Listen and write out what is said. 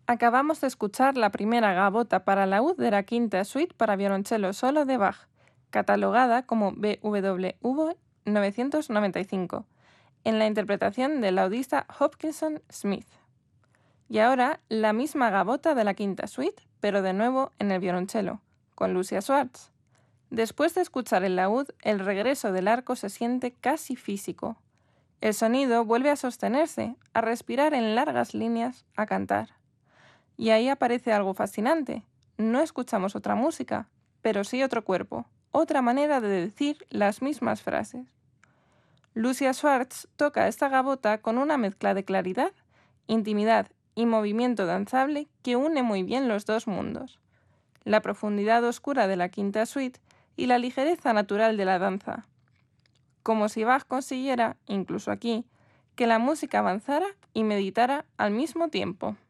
Acabamos de escuchar la primera gavota para laúd de la quinta suite para violonchelo solo de Bach, catalogada como BWV 995, en la interpretación del laudista Hopkinson Smith. Y ahora la misma gavota de la quinta suite, pero de nuevo en el violonchelo, con Lucia Schwartz. Después de escuchar el laúd, el regreso del arco se siente casi físico. El sonido vuelve a sostenerse, a respirar en largas líneas, a cantar. Y ahí aparece algo fascinante. No escuchamos otra música, pero sí otro cuerpo, otra manera de decir las mismas frases. Lucia Schwartz toca esta gavota con una mezcla de claridad, intimidad y movimiento danzable que une muy bien los dos mundos, la profundidad oscura de la quinta suite y la ligereza natural de la danza. Como si Bach consiguiera, incluso aquí, que la música avanzara y meditara al mismo tiempo.